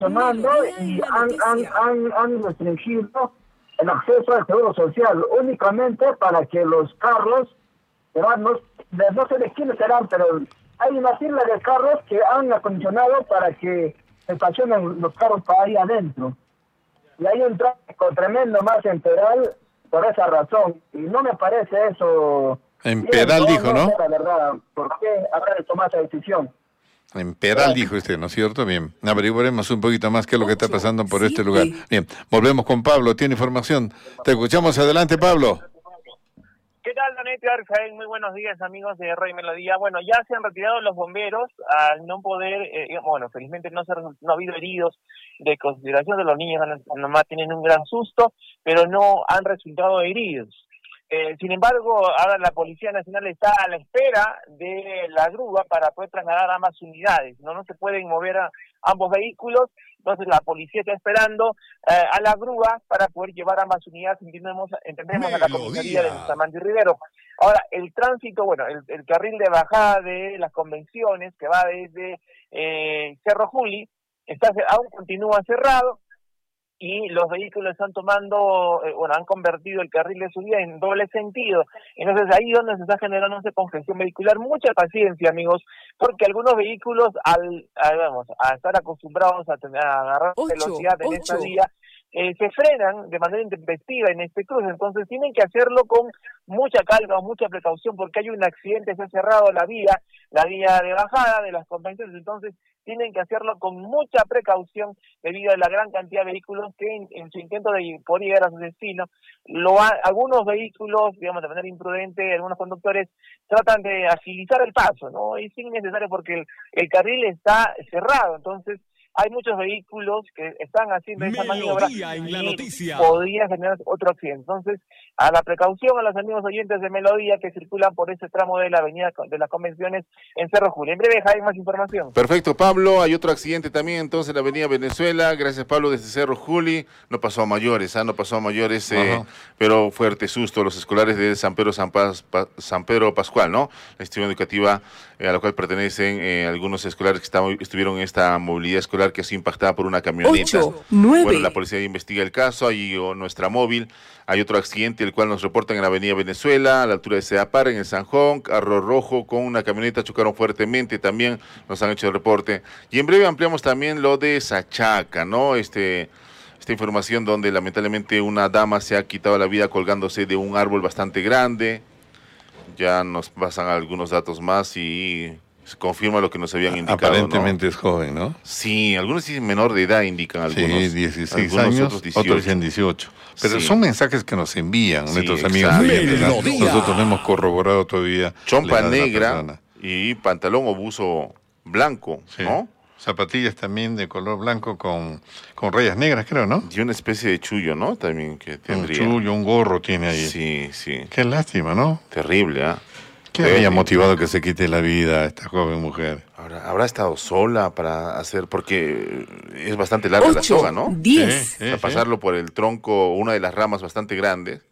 funcionando y han restringido el acceso al seguro social únicamente para que los carros, no sé de quiénes serán, pero hay una fila de carros que han acondicionado para que se estacionen los carros para ahí adentro. Y hay un tráfico tremendo más en Peral por esa razón. Y no me parece eso. En Peral dijo, ¿no? Sé la verdad, ¿por qué habrá de tomar esa decisión? En Peral dijo usted, ¿no es cierto? Bien, averiguaremos un poquito más qué es lo que está pasando por este lugar. Bien, volvemos con Pablo, tiene información. Te escuchamos, adelante, Pablo. ¿Qué tal, don Edgar? Muy buenos días, amigos de Radio Melodía. Bueno, ya se han retirado los bomberos al no poder, felizmente no ha habido heridos de consideración de los niños, nomás tienen un gran susto, pero no han resultado heridos. Sin embargo, ahora la Policía Nacional está a la espera de la grúa para poder trasladar ambas unidades. No se pueden mover ambos vehículos, entonces la policía está esperando a la grúa para poder llevar ambas unidades, entendemos a la comisaría de Bustamante y Rivero. Ahora, el tránsito, el carril de bajada de las convenciones que va desde Cerro Juli, aún continúa cerrado, y los vehículos están han convertido el carril de subida en doble sentido. Entonces ahí donde se está generando esa congestión vehicular. Mucha paciencia, amigos, porque algunos vehículos a estar acostumbrados a agarrar velocidad en esta vía, se frenan de manera intempestiva en este cruce, entonces tienen que hacerlo con mucha calma, mucha precaución, porque hay un accidente, se ha cerrado la vía de bajada de las convenciones, entonces tienen que hacerlo con mucha precaución debido a la gran cantidad de vehículos que en su intento de poder llegar a su destino, algunos vehículos, de manera imprudente, algunos conductores tratan de agilizar el paso, ¿no? Es innecesario porque el carril está cerrado, entonces hay muchos vehículos que están haciendo esa maniobra y podría generar otro accidente. Entonces, a la precaución a los amigos oyentes de Melodía que circulan por ese tramo de la avenida de las Convenciones en Cerro Juli. En breve, hay más información. Perfecto, Pablo. Hay otro accidente también entonces en la avenida Venezuela. Gracias, Pablo, desde Cerro Juli. No pasó a mayores, pero fuerte susto. Los escolares de San Pedro Pascual, ¿no? La institución educativa a la cual pertenecen algunos escolares que estuvieron en esta movilidad escolar que ha sido impactada por una camioneta. 8, 9. Bueno, la policía investiga el caso, hay nuestra móvil. Hay otro accidente, el cual nos reportan en la avenida Venezuela, a la altura de Ceapar, en el Sanjón. Carro rojo con una camioneta chocaron fuertemente, también nos han hecho el reporte. Y en breve ampliamos también lo de Sachaca, ¿no? Esta información donde lamentablemente una dama se ha quitado la vida colgándose de un árbol bastante grande. Ya nos pasan algunos datos más y se confirma lo que nos habían indicado. Aparentemente, ¿no? Es joven, ¿no? Sí, algunos dicen menor de edad, indican algunos. Sí, 16 años, otros dicen 18. Pero son mensajes que nos envían nuestros amigos. Nosotros no hemos corroborado todavía. Chompa negra y pantalón o buzo blanco, ¿no? Zapatillas también de color blanco con rayas negras, creo, ¿no? Y una especie de chullo, ¿no? También que tendría. Un chullo, un gorro tiene ahí. Sí. Qué lástima, ¿no? Terrible, ¿ah? ¿Qué había motivado que se quite la vida a esta joven mujer? ¿Habrá estado sola para hacer? Porque es bastante larga 8, la soga, ¿no? 10. Para pasarlo por el tronco, una de las ramas bastante grandes,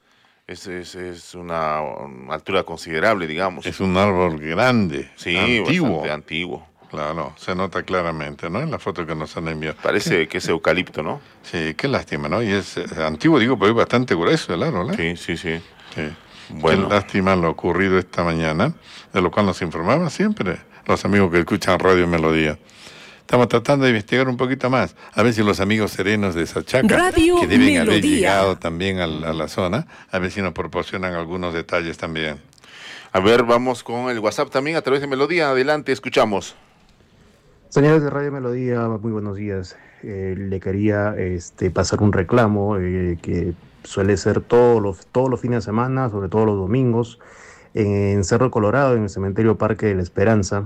es una altura considerable, digamos. Es un árbol grande, antiguo. Bastante antiguo. Claro, se nota claramente, ¿no? En la foto que nos han enviado. Parece que es eucalipto, ¿no? Sí, qué lástima, ¿no? Y es antiguo, digo, pero es bastante grueso el árbol, ¿eh? Sí. Bueno. Qué lástima lo ocurrido esta mañana, de lo cual nos informaban siempre los amigos que escuchan Radio Melodía. Estamos tratando de investigar un poquito más, a ver si los amigos serenos de Sachaca, que deben haber llegado también a la zona, a ver si nos proporcionan algunos detalles también. A ver, vamos con el WhatsApp también a través de Melodía. Adelante, escuchamos. Señores de Radio Melodía, muy buenos días. Le quería pasar un reclamo que suele ser todos los fines de semana, sobre todo los domingos, en Cerro Colorado, en el cementerio Parque de la Esperanza,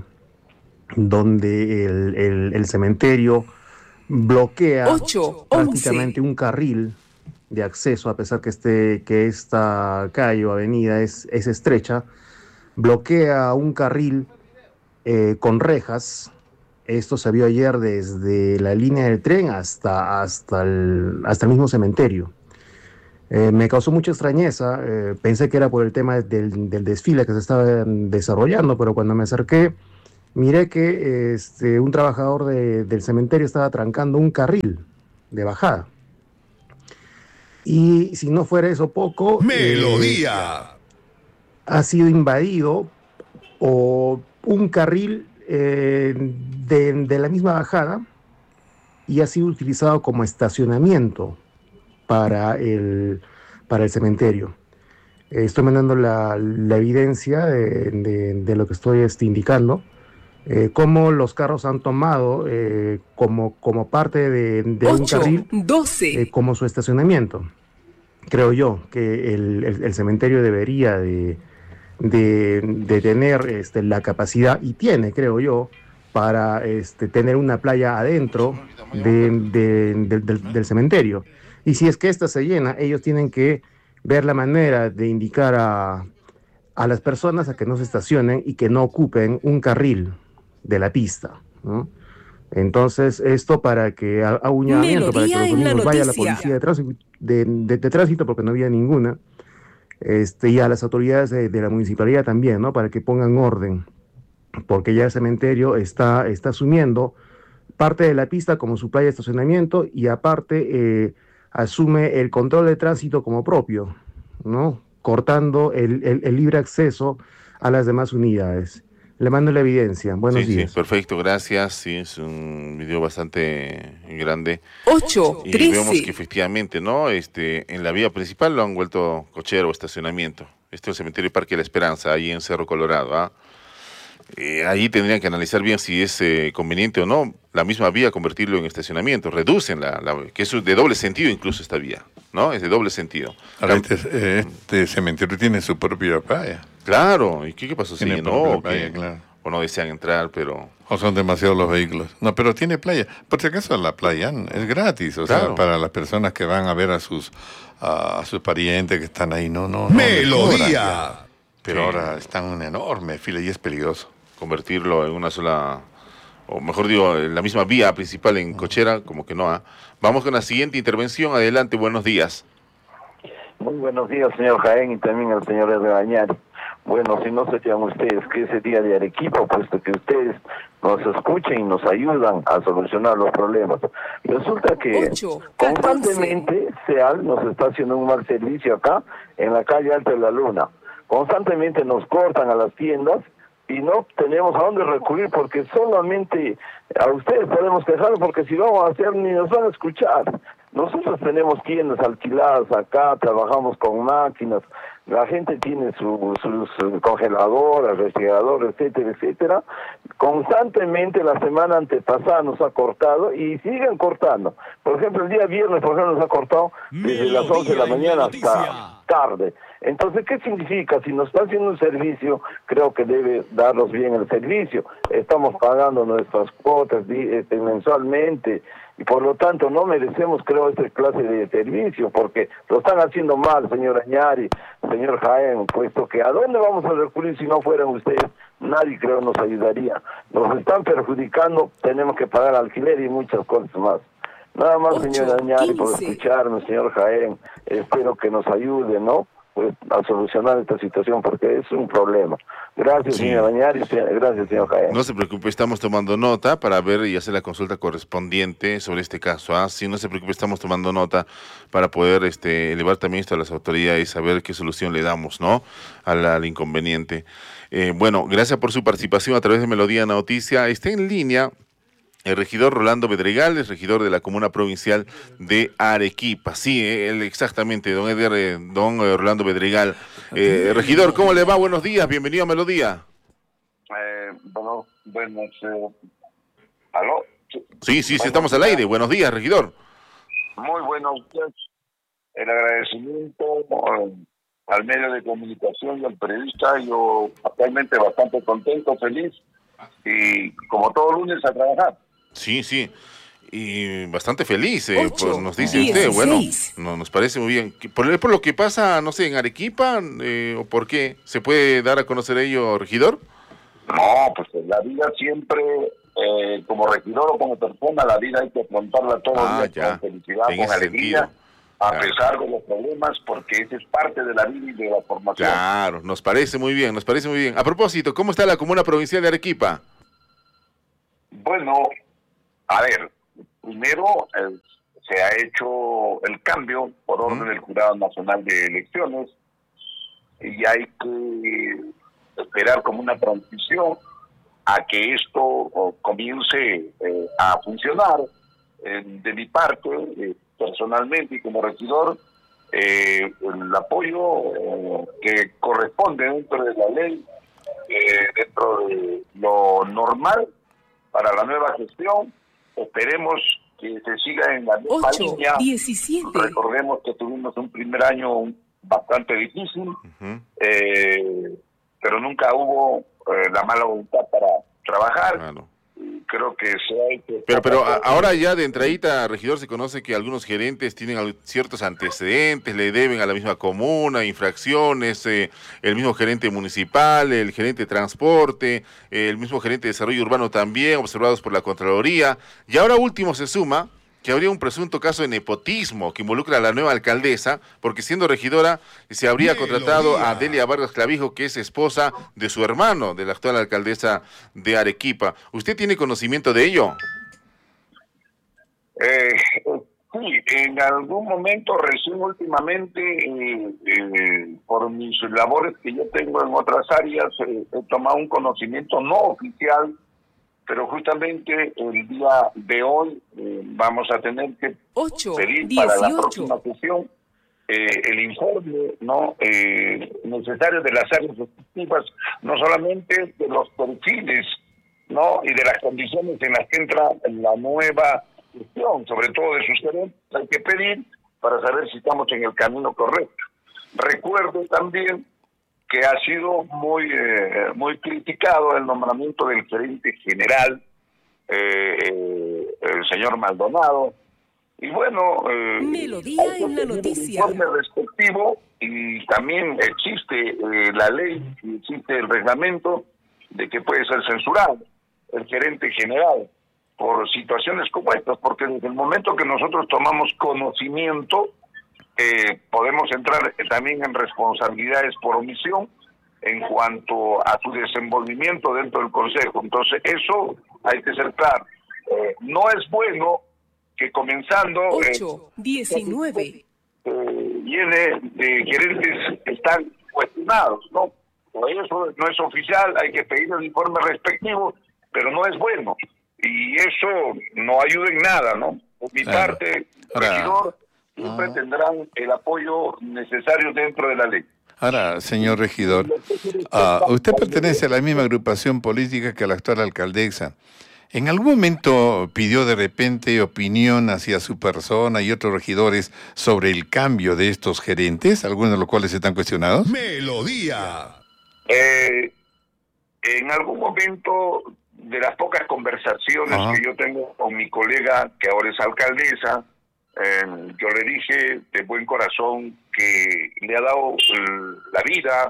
donde el cementerio bloquea 8, prácticamente un carril de acceso, a pesar que esta calle o avenida es estrecha, bloquea un carril con rejas. Esto se vio ayer desde la línea del tren hasta el mismo cementerio. Me causó mucha extrañeza, pensé que era por el tema del desfile que se estaba desarrollando, pero cuando me acerqué miré que un trabajador del cementerio estaba trancando un carril de bajada. Y si no fuera eso poco, ha sido invadido o un carril de la misma bajada y ha sido utilizado como estacionamiento para el cementerio. Estoy mandando la evidencia de lo que estoy indicando, cómo los carros han tomado como parte de un carril 12. Como su estacionamiento. Creo yo que el cementerio debería de tener la capacidad, y tiene, creo yo, para tener una playa adentro del cementerio. Y si es que esta se llena, ellos tienen que ver la manera de indicar a las personas a que no se estacionen y que no ocupen un carril de la pista, ¿no? Entonces, esto para que haga un llamamiento, para que los domingos vaya la policía de tránsito, porque no había ninguna, y a las autoridades de la municipalidad también, ¿no? Para que pongan orden, porque ya el cementerio está asumiendo parte de la pista como su playa de estacionamiento y aparte asume el control de tránsito como propio, ¿no? Cortando el libre acceso a las demás unidades. Le mando la evidencia. Buenos días. Sí, perfecto, gracias. Sí, es un video bastante grande. 8, y 13. vemos que efectivamente, ¿no? En la vía principal lo han vuelto cochero, estacionamiento. Este es el cementerio Parque de la Esperanza, ahí en Cerro Colorado, ¿ah? Ahí tendrían que analizar bien si es conveniente o no la misma vía convertirlo en estacionamiento. Reducen que es de doble sentido incluso esta vía, ¿no? Es de doble sentido. Ahora, este cementerio tiene su propia playa. Claro, ¿y qué pasó? Tiene No, playa, claro. O no desean entrar, pero... O son demasiados los vehículos. No, pero tiene playa. Por si acaso la playa es gratis, o sea, para las personas que van a ver a sus parientes que están ahí, no. Melodía. Pero ahora están en enorme fila y es peligroso. Convertirlo en una sola, o mejor digo, en la misma vía principal en cochera, como que no. Vamos con la siguiente intervención. Adelante, buenos días. Muy buenos días, señor Jaén, y también al señor Bañari. Bueno, si no serían ustedes que ese día de Arequipa, puesto que ustedes nos escuchen y nos ayudan a solucionar los problemas. Resulta que 8, constantemente SEAL nos está haciendo un mal servicio acá en la calle Alta de la Luna. Constantemente nos cortan a las tiendas y no tenemos a dónde recurrir, porque solamente a ustedes podemos quejar, porque si vamos a hacer ni nos van a escuchar. Nosotros tenemos tiendas alquiladas acá, trabajamos con máquinas, la gente tiene sus congeladoras, refrigeradores, etcétera, etcétera. Constantemente la semana antepasada nos ha cortado y siguen cortando. Por ejemplo, el día viernes, por ejemplo, nos ha cortado desde las 11 de la mañana hasta tarde. Entonces, ¿qué significa? Si nos está haciendo un servicio, creo que debe darnos bien el servicio. Estamos pagando nuestras cuotas mensualmente y por lo tanto no merecemos, creo, esta clase de servicio, porque lo están haciendo mal, señor Añari, señor Jaén, puesto que ¿a dónde vamos a recurrir si no fueran ustedes? Nadie, creo, nos ayudaría. Nos están perjudicando, tenemos que pagar alquiler y muchas cosas más. Nada más, señor Añari, por escucharme, señor Jaén, espero que nos ayude, ¿no? Pues, a solucionar esta situación, porque es un problema. Gracias, señor Bañari, gracias, señor Jaén. No se preocupe, estamos tomando nota para ver y hacer la consulta correspondiente sobre este caso. Sí, no se preocupe, estamos tomando nota para poder elevar también esto a las autoridades y saber qué solución le damos, ¿no? Al inconveniente. Bueno, gracias por su participación a través de Melodía Noticia. Está en línea el regidor Rolando Bedregal, es regidor de la Comuna Provincial de Arequipa. Sí, él exactamente, don Rolando Bedregal. Regidor, ¿cómo le va? Buenos días, bienvenido a Melodía. Buenos... ¿Aló? Sí, estamos al aire. Buenos días, regidor. Muy bueno, el agradecimiento al medio de comunicación y al periodista. Yo actualmente bastante contento, feliz, y como todo lunes a trabajar. Sí, y bastante feliz, 8, pues nos dice 16. usted, bueno, nos parece muy bien. ¿Por lo que pasa, no sé, en Arequipa, o por qué? ¿Se puede dar a conocer ello, regidor? No, pues la vida siempre, como regidor o como persona, la vida hay que afrontarla todos los días con felicidad, con alegría, a pesar de los problemas, porque esa es parte de la vida y de la formación. Claro, nos parece muy bien. A propósito, ¿cómo está la Comuna Provincial de Arequipa? Bueno, a ver, primero se ha hecho el cambio por orden del Jurado Nacional de Elecciones y hay que esperar como una transición a que esto comience a funcionar. De mi parte, personalmente y como regidor, el apoyo que corresponde dentro de la ley, dentro de lo normal para la nueva gestión. Esperemos que se siga en la misma línea. 17. Recordemos que tuvimos un primer año bastante difícil, pero nunca hubo la mala voluntad para trabajar. Claro. Creo que se ha hecho... Pero ahora ya de entradita, regidor, se conoce que algunos gerentes tienen ciertos antecedentes, le deben a la misma comuna, infracciones, el mismo gerente municipal, el gerente de transporte, el mismo gerente de desarrollo urbano también, observados por la Contraloría. Y ahora último se suma que habría un presunto caso de nepotismo que involucra a la nueva alcaldesa, porque siendo regidora se habría contratado a Delia Vargas Clavijo, que es esposa de su hermano, de la actual alcaldesa de Arequipa. ¿Usted tiene conocimiento de ello? Sí, en algún momento, recién últimamente, por mis labores que yo tengo en otras áreas, he tomado un conocimiento no oficial, pero justamente el día de hoy vamos a tener que pedir para la próxima sesión el informe necesario de las áreas respectivas, no solamente de los perfiles, y de las condiciones en las que entra la nueva gestión, sobre todo de sus gerentes. Hay que pedir para saber si estamos en el camino correcto. Recuerdo también que ha sido muy criticado el nombramiento del gerente general, el señor Maldonado. Y bueno, Melodía en la noticia. El informe respectivo, y también existe la ley, existe el reglamento de que puede ser censurado el gerente general por situaciones como estas, porque desde el momento que nosotros tomamos conocimiento, podemos entrar también en responsabilidades por omisión en cuanto a su desenvolvimiento dentro del Consejo. Entonces, eso hay que ser claro. No es bueno que comenzando... 19. Viene de gerentes que están cuestionados, ¿no? Por eso no es oficial, hay que pedir el informe respectivo, pero no es bueno. Y eso no ayuda en nada, ¿no? Por mi parte, regidor, siempre tendrán el apoyo necesario dentro de la ley. Ahora, señor regidor, usted pertenece a la misma agrupación política que la actual alcaldesa. ¿En algún momento pidió de repente opinión hacia su persona y otros regidores sobre el cambio de estos gerentes, algunos de los cuales están cuestionados? Melodía. En algún momento de las pocas conversaciones que yo tengo con mi colega, que ahora es alcaldesa, yo le dije de buen corazón que le ha dado la vida,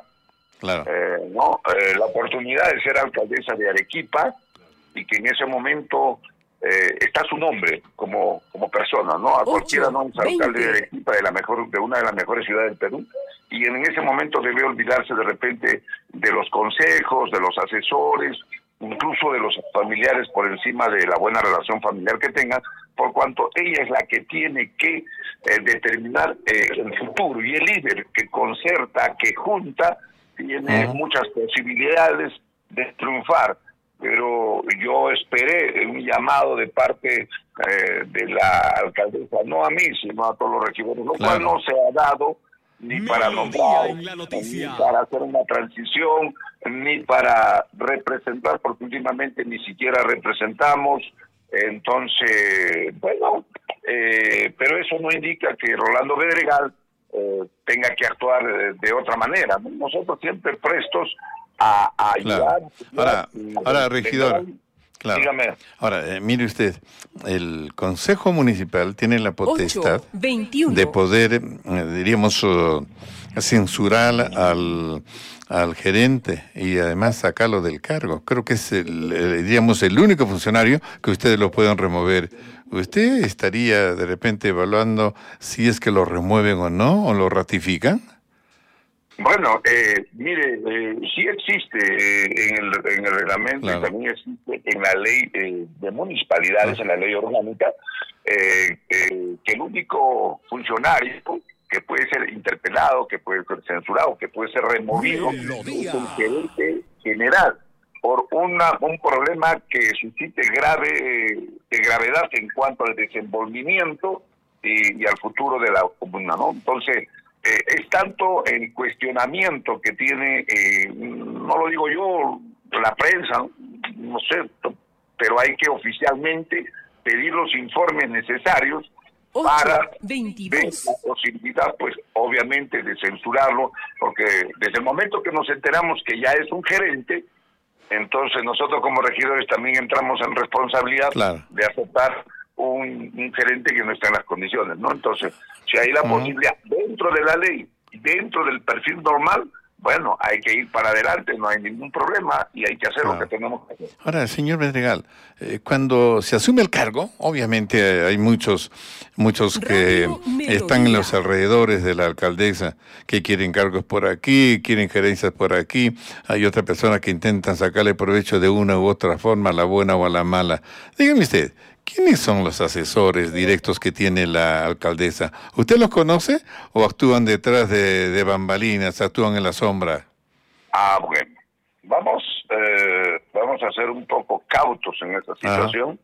la oportunidad de ser alcaldesa de Arequipa, y que en ese momento está su nombre como persona, ¿no? A cualquiera no es alcalde de Arequipa, de una de las mejores ciudades del Perú, y en ese momento debe olvidarse de repente de los consejos, de los asesores, incluso de los familiares, por encima de la buena relación familiar que tengan, por cuanto ella es la que tiene que determinar el futuro, y el líder que concerta, que junta, tiene muchas posibilidades de triunfar. Pero yo esperé un llamado de parte de la alcaldesa, no a mí, sino a todos los regidores, lo cual no se ha dado ni para nombrar, ni para hacer una transición, ni para representar, porque últimamente ni siquiera representamos. Entonces, bueno, pero eso no indica que Rolando Bedregal tenga que actuar de otra manera, ¿no? Nosotros siempre prestos a ayudar. Ahora, regidor, dígame. Ahora, mire usted, el Consejo Municipal tiene la potestad de poder, diríamos, censurar al gerente y además sacarlo del cargo. Creo que es, diríamos, el único funcionario que ustedes lo pueden remover. ¿Usted estaría de repente evaluando si es que lo remueven o no, o lo ratifican? Bueno, mire, sí existe en el reglamento, claro, y también existe en la ley de municipalidades, en la ley orgánica, que el único funcionario que puede ser interpelado, que puede ser censurado, que puede ser removido, es el gerente general por un problema que suscite de gravedad en cuanto al desenvolvimiento y al futuro de la comuna, ¿no? Entonces, es tanto el cuestionamiento que tiene, no lo digo yo, la prensa, no sé, pero hay que oficialmente pedir los informes necesarios para ver la posibilidad, pues, obviamente, de censurarlo, porque desde el momento que nos enteramos que ya es un gerente, entonces nosotros como regidores también entramos en responsabilidad, claro, de aceptar un gerente que no está en las condiciones, ¿no? Entonces, si hay la posibilidad dentro de la ley, dentro del perfil normal, bueno, hay que ir para adelante, no hay ningún problema y hay que hacer lo que tenemos que hacer. Ahora, señor Bedregal, cuando se asume el cargo, obviamente hay muchos que están en los alrededores de la alcaldesa, que quieren cargos por aquí, quieren gerencias por aquí, hay otras personas que intentan sacarle provecho de una u otra forma, a la buena o a la mala. Dígame usted, ¿quiénes son los asesores directos que tiene la alcaldesa? ¿Usted los conoce o actúan detrás de bambalinas, actúan en la sombra? Bueno, vamos a ser un poco cautos en esta situación,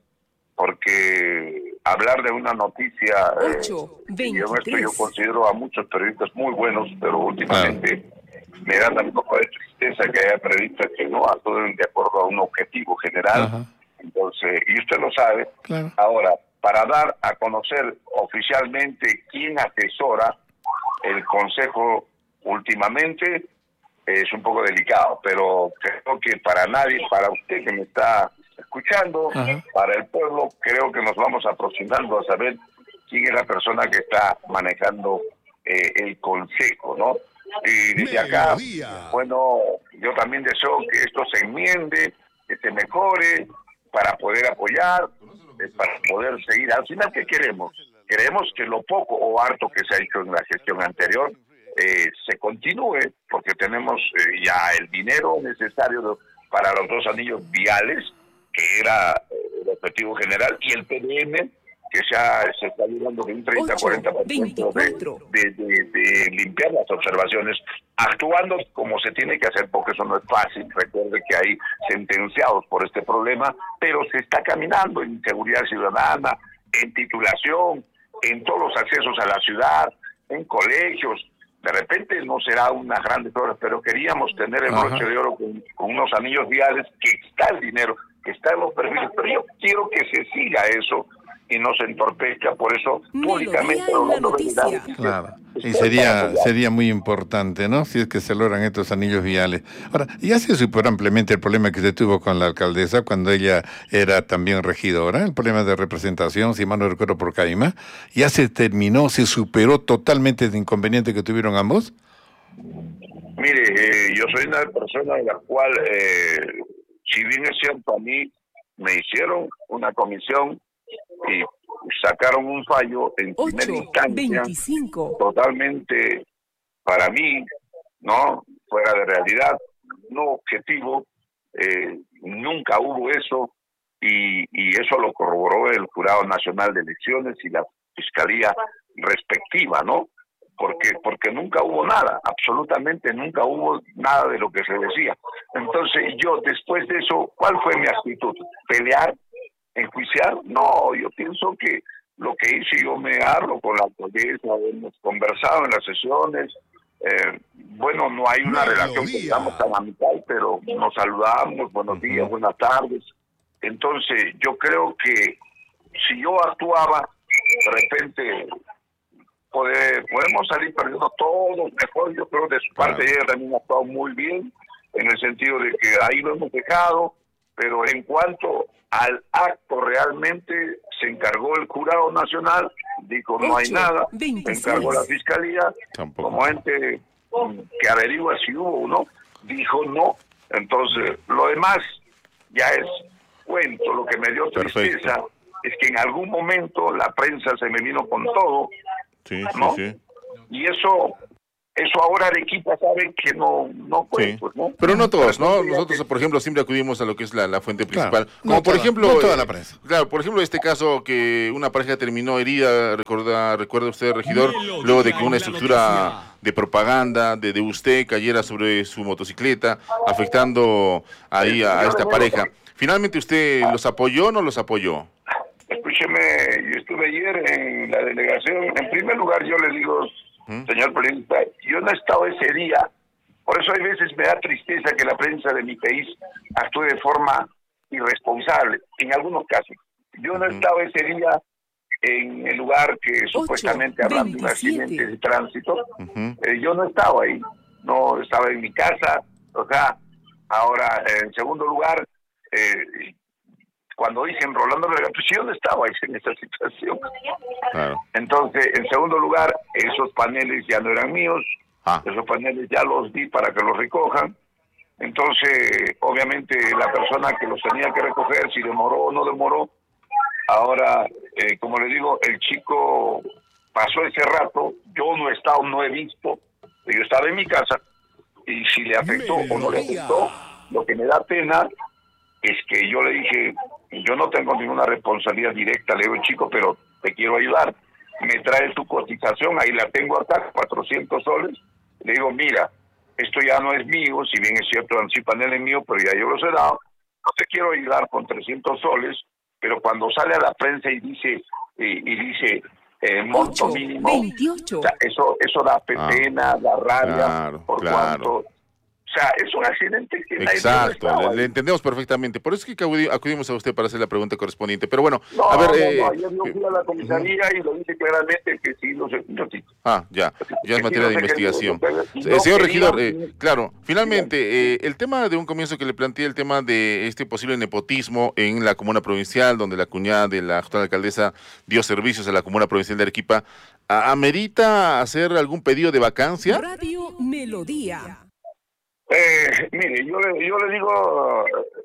porque hablar de una noticia, yo considero a muchos periodistas muy buenos, pero últimamente me da un poco de tristeza que haya periodistas que no actúen de acuerdo a un objetivo general. Entonces, y usted lo sabe, claro. Ahora, para dar a conocer oficialmente quién asesora el Consejo últimamente, es un poco delicado, pero creo que para nadie, para usted que me está escuchando, para el pueblo, creo que nos vamos aproximando a saber quién es la persona que está manejando el Consejo, ¿no? Y desde acá, bueno, yo también deseo que esto se enmiende, que se mejore, para poder apoyar, para poder seguir. Al final, ¿qué queremos? Queremos que lo poco o harto que se ha hecho en la gestión anterior se continúe, porque tenemos ya el dinero necesario para los 2 anillos viales, que era el objetivo general, y el PDM, que se está ayudando de un 30-40% de limpiar las observaciones, actuando como se tiene que hacer, porque eso no es fácil. Recuerde que hay sentenciados por este problema, pero se está caminando en seguridad ciudadana, en titulación, en todos los accesos a la ciudad, en colegios. De repente no será unas grandes obras, pero queríamos tener el broche de oro con unos anillos viales, que está el dinero, que está en los perfiles, pero yo quiero que se siga eso y no se entorpezca, por eso públicamente claro. Y sería muy importante, ¿no? Si es que se logran estos anillos viales. Ahora, ya se superó ampliamente el problema que se tuvo con la alcaldesa cuando ella era también regidora, el problema de representación, si mal no recuerdo, por Caima. ¿Ya se terminó, se superó totalmente el inconveniente que tuvieron ambos? Mire, yo soy una persona de la cual, si bien es cierto, a mí me hicieron una comisión y sacaron un fallo en primera instancia totalmente, para mí, no fuera de realidad, no objetivo. Nunca hubo eso, y eso lo corroboró el Jurado Nacional de Elecciones y la Fiscalía respectiva, ¿no? Porque nunca hubo nada, absolutamente nunca hubo nada de lo que se decía. Entonces yo, después de eso, ¿cuál fue mi actitud? ¿Pelear? ¿Enjuiciar? No, yo pienso que lo que hice, yo me hablo con la alcaldesa, hemos conversado en las sesiones, bueno, no hay una relación que estamos tan amical, pero nos saludamos, buenos días, buenas tardes. Entonces yo creo que si yo actuaba, de repente podemos salir perdiendo todo. Mejor, yo creo, de su parte ella también ha actuado muy bien, en el sentido de que ahí lo hemos dejado, pero en cuanto al acto realmente se encargó el Jurado Nacional, dijo no hay nada, se encargó la Fiscalía, como ente que averigua si hubo o no, dijo no. Entonces lo demás ya es cuento. Lo que me dio tristeza es que en algún momento la prensa se me vino con todo, ¿no? Y eso Eso ahora Arequipa sabe que no puede, Sí. pues, ¿no? Pero no todos, ¿no? Pero Nosotros, por ejemplo, siempre acudimos a lo que es la fuente principal. Claro, Como no por toda- ejemplo... no toda la prensa. Claro, por ejemplo, este caso que una pareja terminó herida, recuerda usted, regidor, luego de que una estructura de propaganda de usted cayera sobre su motocicleta, afectando ahí a esta pareja. ¿Finalmente usted los apoyó o no los apoyó? Escúcheme, yo estuve ayer en la delegación. En primer lugar, yo le digo, señor periodista, yo no he estado ese día. Por eso hay veces me da tristeza que la prensa de mi país actúe de forma irresponsable, en algunos casos. Yo no he estado ese día en el lugar que supuestamente hablan de un accidente de tránsito. Yo no estaba ahí, no estaba en mi casa. O sea, ahora, en segundo lugar, cuando dicen Rolando Vergara, pues yo no estaba ahí en esa situación. Claro. Entonces, en segundo lugar, esos paneles ya no eran míos, esos paneles ya los di para que los recojan. Entonces, obviamente, la persona que los tenía que recoger, si demoró o no demoró, ahora, como le digo, el chico pasó ese rato, yo no he estado, no he visto, yo estaba en mi casa, y si le afectó o no le afectó, lo que me da pena es que yo le dije, yo no tengo ninguna responsabilidad directa, le digo, chico, pero te quiero ayudar, me trae tu cotización, ahí la tengo acá, 400 soles, le digo, mira, esto ya no es mío, si bien es cierto, el panel es mío, pero ya yo los he dado, no te quiero ayudar con 300 soles, pero cuando sale a la prensa y dice monto mínimo, 28. o sea, eso da pena, da rabia, Claro, por cuanto... O sea, es un accidente que nadie Exacto, le entendemos perfectamente. Por eso es que acudimos a usted para hacer la pregunta correspondiente. Pero bueno, No, a ver... ayer yo fui a la comisaría y lo dice claramente que sí, no sé, ya es materia de investigación. No Señor regidor, querían- claro, finalmente, el tema de un comienzo que le planteé, el tema de este posible nepotismo en la comuna provincial, donde la cuñada de la actual alcaldesa dio servicios a la comuna provincial de Arequipa, ¿amerita hacer algún pedido de vacancia? Radio Melodía. Mire, yo le digo,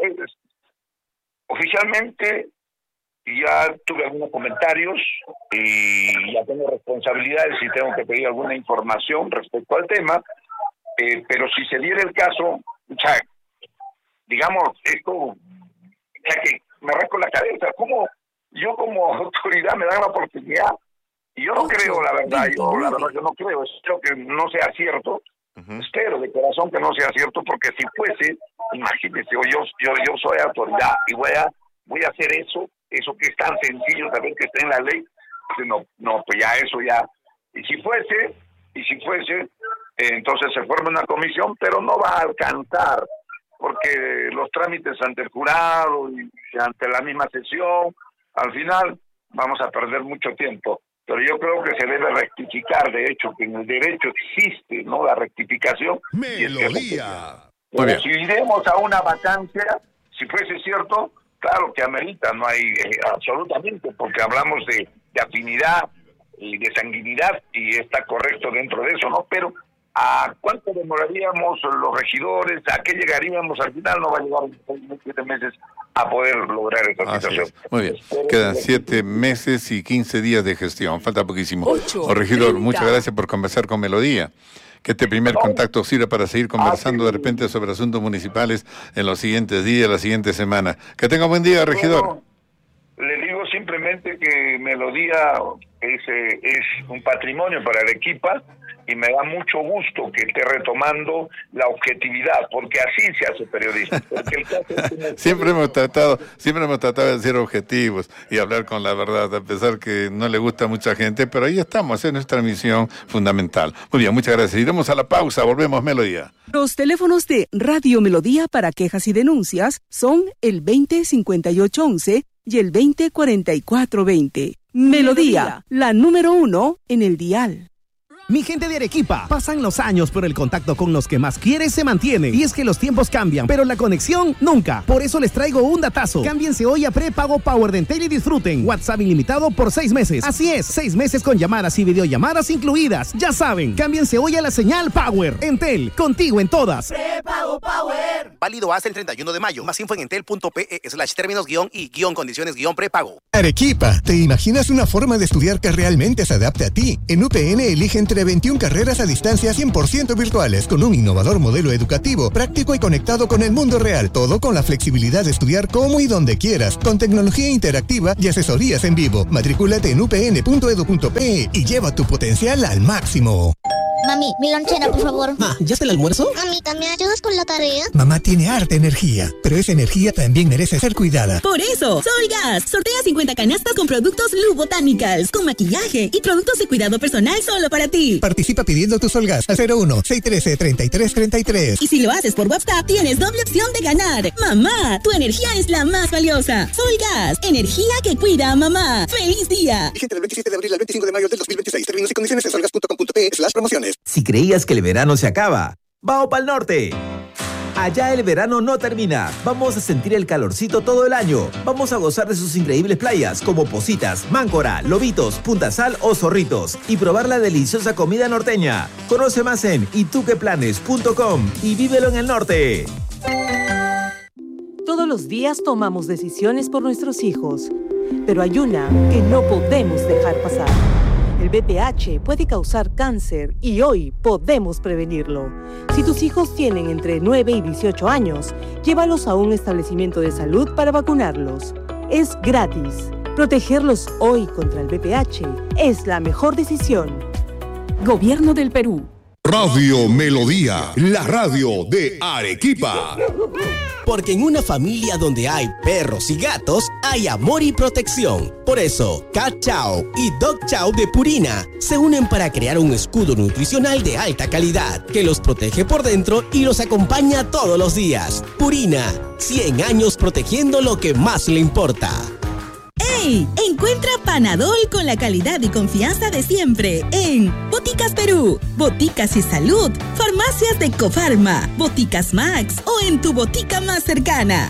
oficialmente ya tuve algunos comentarios y ya tengo responsabilidades y tengo que pedir alguna información respecto al tema, pero si se diera el caso, o sea, digamos, esto, o sea, que me rasco la cabeza, ¿cómo yo como autoridad me dan la oportunidad? Y yo no creo, la verdad, yo no creo, espero que no sea cierto. Espero de corazón que no sea cierto, porque si fuese, imagínese, yo soy autoridad y voy a hacer eso que es tan sencillo saber que está en la ley. Pues ya eso ya. Y si fuese, entonces se forma una comisión, pero no va a alcanzar, porque los trámites ante el jurado y ante la misma sesión, al final vamos a perder mucho tiempo. Pero yo creo que se debe rectificar, de hecho, que en el derecho existe, ¿no?, la rectificación. Melodía. Muy bien. Si iremos a una vacancia, si fuese cierto, claro que amerita, no hay absolutamente, porque hablamos de afinidad y de sanguinidad, y está correcto dentro de eso, ¿no? Pero ¿a cuánto demoraríamos los regidores? ¿A qué llegaríamos? Al final no va a llegar en 7 meses a poder lograr esta situación. Muy bien, quedan 7 meses y 15 días de gestión, falta poquísimo. 8:30. Regidor, muchas gracias por conversar con Melodía. Que este primer contacto sirva para seguir conversando de repente sobre asuntos municipales en los siguientes días, la siguiente semana. Que tenga buen día, regidor. Bueno, le digo simplemente que Melodía es un patrimonio para Arequipa y me da mucho gusto que esté retomando la objetividad, porque así se hace periodismo. Porque el caso es que Siempre hemos tratado de ser objetivos y hablar con la verdad, a pesar que no le gusta a mucha gente, pero ahí estamos, es nuestra misión fundamental. Muy bien, muchas gracias. Iremos a la pausa, volvemos, Melodía. Los teléfonos de Radio Melodía para quejas y denuncias son el 205811 y el 204420. Melodía, la número 1 en el dial. Mi gente de Arequipa, pasan los años, pero el contacto con los que más quieres se mantiene. Y es que los tiempos cambian, pero la conexión nunca. Por eso les traigo un datazo. Cámbiense hoy a prepago Power de Entel y disfruten WhatsApp ilimitado por 6 meses. Así es, 6 meses con llamadas y videollamadas incluidas. Ya saben, cámbiense hoy a la señal Power. Entel, contigo en todas. Prepago Power. Válido hasta el 31 de mayo. Más info en entel.pe/términos-y-condiciones-prepago. Arequipa, ¿te imaginas una forma de estudiar que realmente se adapte a ti? En UPN elige entre entre 21 carreras a distancia 100% virtuales, con un innovador modelo educativo, práctico y conectado con el mundo real. Todo con la flexibilidad de estudiar como y donde quieras, con tecnología interactiva y asesorías en vivo. Matrículate en upn.edu.pe y lleva tu potencial al máximo. Mami, mi lonchera, por favor. ¿Ya está el almuerzo? Mamita, ¿me ayudas con la tarea? Mamá tiene harta energía, pero esa energía también merece ser cuidada. Por eso, Solgas sortea 50 canastas con productos Lu Botanicals, con maquillaje y productos de cuidado personal solo para ti. Participa pidiendo tu Solgas al 01-613-3333. Y si lo haces por WhatsApp, tienes doble opción de ganar. Mamá, tu energía es la más valiosa. Solgas, energía que cuida a mamá. ¡Feliz día! Vigente del 27 de abril al 25 de mayo del 2026. Términos y condiciones en solgas.com.pe/promociones. Si creías que el verano se acaba, ¡vamos pa'l norte! Allá el verano no termina. Vamos a sentir el calorcito todo el año. Vamos a gozar de sus increíbles playas como Positas, Máncora, Lobitos, Punta Sal o Zorritos y probar la deliciosa comida norteña. Conoce más en ituqueplanes.com y vívelo en el norte. Todos los días tomamos decisiones por nuestros hijos, pero hay una que no podemos dejar pasar. El VPH puede causar cáncer y hoy podemos prevenirlo. Si tus hijos tienen entre 9 y 18 años, llévalos a un establecimiento de salud para vacunarlos. Es gratis. Protegerlos hoy contra el VPH es la mejor decisión. Gobierno del Perú. Radio Melodía, la radio de Arequipa. Porque en una familia donde hay perros y gatos, hay amor y protección. Por eso, Cat Chow y Dog Chow de Purina se unen para crear un escudo nutricional de alta calidad que los protege por dentro y los acompaña todos los días. Purina, 100 años protegiendo lo que más le importa. ¡Ey! Encuentra Panadol con la calidad y confianza de siempre en Boticas Perú, Boticas y Salud, Farmacias de Cofarma, Boticas Max o en tu botica más cercana.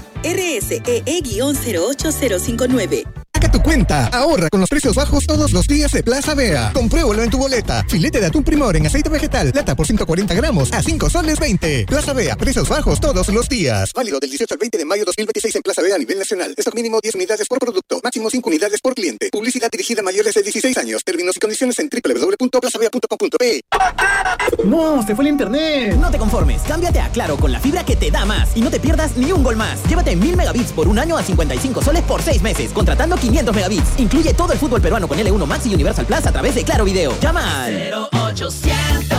RSEE-08059. Saca tu cuenta, ahorra con los precios bajos todos los días de Plaza Vea. Compruébalo en tu boleta. Filete de atún Primor en aceite vegetal, lata por 140 gramos a 5 soles 20. Plaza Vea, precios bajos todos los días. Válido del 18 al 20 de mayo 2026 en Plaza Vea a nivel nacional. Stock mínimo 10 unidades por producto, máximo 5 unidades por cliente. Publicidad dirigida a mayores de 16 años. Términos y condiciones en www.plazavea.com.pe. ¡No! ¡Se fue el internet! No te conformes, cámbiate a Claro con la fibra que te da más y no te pierdas ni un gol más. Llévate 1000 megabits por un año a 55 soles por 6 meses, contratando 500 megabits. Incluye todo el fútbol peruano con L1 Max y Universal Plus a través de Claro Video. Llama al 0800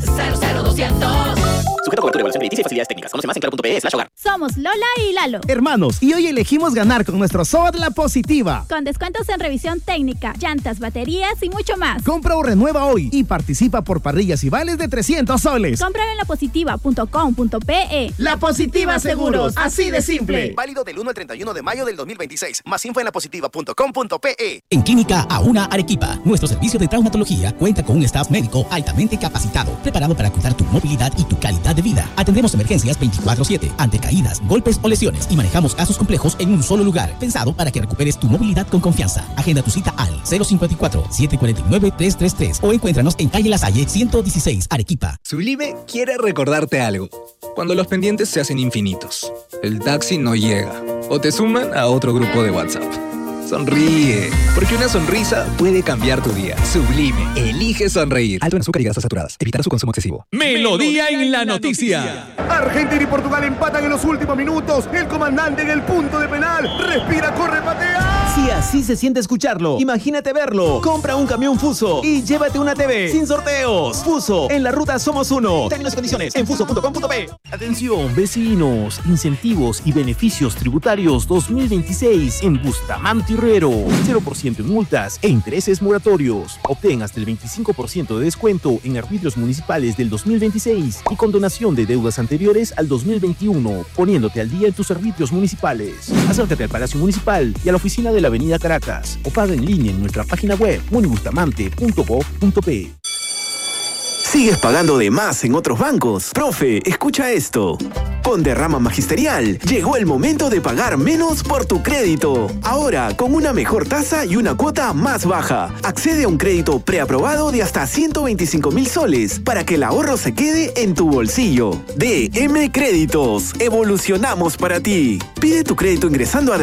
00200. Sujeto a cobertura, evaluación crediticia y facilidades técnicas. Conoce más en claro.pe/hogar. Somos Lola y Lalo, Hermanos, y hoy elegimos ganar con nuestro SOAT La Positiva. con descuentos en revisión técnica, llantas, baterías y mucho más. Compra o renueva hoy y participa por parrillas y vales de 300 soles. Cómpralo en lapositiva.com.pe. La Positiva Seguros, así de simple. Válido del 1 al 31 de mayo del 2026. Más info en lapositiva.com.pe. En Clínica A1 Arequipa, nuestro servicio de traumatología cuenta con un staff médico altamente capacitado, preparado para cuidar tu movilidad y tu calidad de vida. Atendemos emergencias 24/7 ante caídas, golpes o lesiones y manejamos casos complejos en un solo lugar, pensado para que recuperes tu movilidad con confianza. Agenda tu cita al 054-749-333 o encuéntranos en calle La Salle 116, Arequipa. Sublime quiere recordarte algo. Cuando los pendientes se hacen infinitos, el taxi no llega o te suman a otro grupo de WhatsApp. Sonríe, porque una sonrisa puede cambiar tu día. Sublime, elige sonreír. Alto en azúcar y grasas saturadas. Evitar su consumo excesivo. Melodía en la noticia. Argentina y Portugal empatan en los últimos minutos. El comandante en el punto de penal. Respira, corre, patea. Si así se siente escucharlo, imagínate verlo. Compra un camión Fuso y llévate una TV sin sorteos. Fuso, en la ruta somos uno. Términos y condiciones en fuso.com.pe. Atención, vecinos, incentivos y beneficios tributarios 2026 en Bustamante y Herrero. 0% en multas e intereses moratorios. Obtén hasta el 25% de descuento en arbitrios municipales del 2026 y condonación de deudas anteriores al 2021, poniéndote al día en tus arbitrios municipales. Acércate al Palacio Municipal y a la oficina de la Avenida Caracas o paga en línea en nuestra página web munibustamante.gov.pe. ¿Sigues pagando de más en otros bancos? Profe, escucha esto. Con Derrama Magisterial, llegó el momento de pagar menos por tu crédito. Ahora, con una mejor tasa y una cuota más baja. Accede a un crédito preaprobado de hasta 125.000 soles para que el ahorro se quede en tu bolsillo. DM Créditos. Evolucionamos para ti. Pide tu crédito ingresando a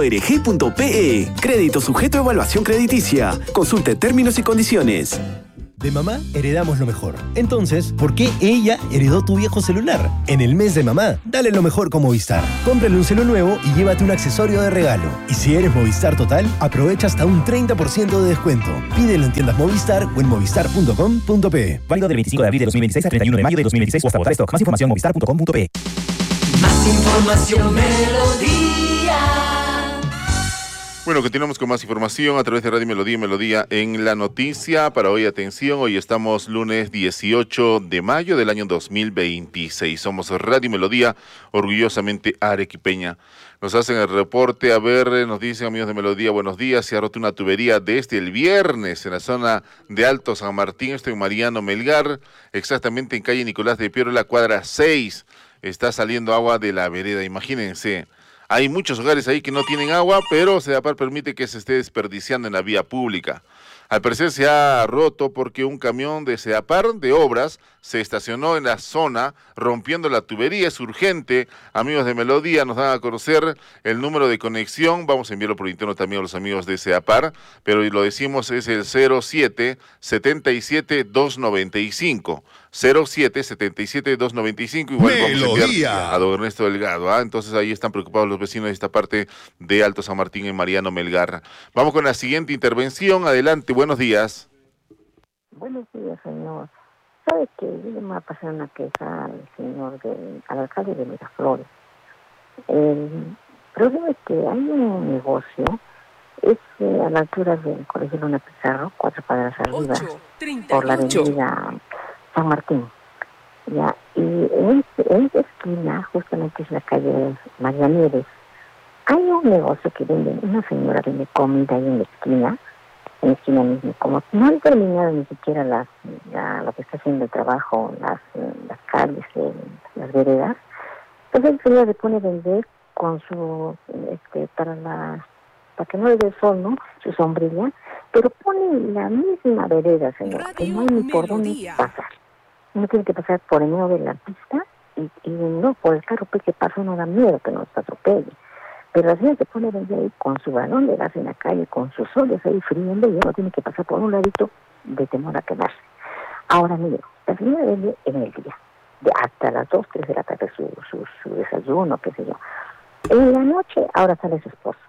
derrama.org.pe. Crédito sujeto a evaluación crediticia. Consulte términos y condiciones. De mamá heredamos lo mejor. Entonces, ¿por qué ella heredó tu viejo celular? En el mes de mamá, dale lo mejor con Movistar. Cómprale un celu nuevo y llévate un accesorio de regalo. Y si eres Movistar Total, aprovecha hasta un 30% de descuento. Pídelo en tiendas Movistar o en movistar.com.pe. Válido del 25 de abril de 2026 al 31 de mayo de 2026 o hasta agotar stock. Más información movistar.com.pe. Más información, Melodía. Bueno, continuamos con más información a través de Radio Melodía y Melodía en la noticia. Para hoy, atención, hoy estamos lunes 18 de mayo del año 2026. Somos Radio Melodía, orgullosamente arequipeña. Nos hacen el reporte, a ver, nos dicen amigos de Melodía, buenos días, se ha roto una tubería desde el viernes en la zona de Alto San Martín, esto en Mariano Melgar, exactamente en calle Nicolás de Piero, la cuadra 6, está saliendo agua de la vereda, imagínense. Hay muchos hogares ahí que no tienen agua, pero CEAPAR permite que se esté desperdiciando en la vía pública. Al parecer se ha roto porque un camión de CEAPAR de obras se estacionó en la zona rompiendo la tubería. Es urgente. Amigos de Melodía, nos dan a conocer el número de conexión. Vamos a enviarlo por interno también a los amigos de CEAPAR, pero lo decimos es el 07-77-295. 07-77-295. Igual vamos a enviar a don Ernesto Delgado. Entonces ahí están preocupados los vecinos de esta parte de Alto San Martín en Mariano Melgar. Vamos con la siguiente intervención. Adelante, buenos días. Buenos días, señor. ¿Sabe que yo le voy a pasar una queja al señor, al alcalde de Miraflores? El problema es que hay un negocio, es a la altura del Colegio Luna Pizarro, 4 cuadras arriba, por la avenida San Martín. Ya, y en esa esquina, justamente es la calle María Nieves, hay un negocio que vende, una señora vende comida ahí en la esquina mismo, como no han terminado ni siquiera lo que está haciendo el trabajo, las calles, las veredas, entonces el señor le pone a vender con su, para que no le dé el sol, ¿no?, su sombrilla, pero pone la misma vereda, señor, que no hay ni por dónde pasar. Uno tiene que pasar por el medio de la pista y no por el carro que pasa, no da miedo que nos atropelle. Pero la señora se pone a vender ahí con su balón de gas en la calle, con sus soles ahí friendo, y uno tiene que pasar por un ladito de temor a quemarse. Ahora, mire, la señora vende en el día, hasta las 2, 3 de la tarde su desayuno, qué sé yo. En la noche, ahora sale su esposo